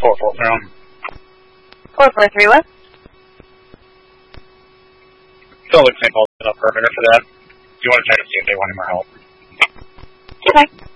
443 443 what? Still looks St. Paul's set up perimeter for that. Do you want to check and see if they want any more help? Okay.